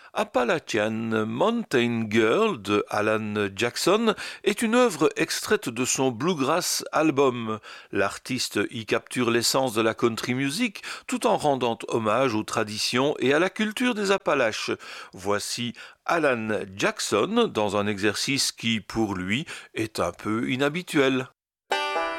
Appalachian Mountain Girl de Alan Jackson est une œuvre extraite de son Bluegrass album. L'artiste y capture l'essence de la country music tout en rendant hommage aux traditions et à la culture des Appalaches. Voici Alan Jackson dans un exercice qui, pour lui, est un peu inhabituel.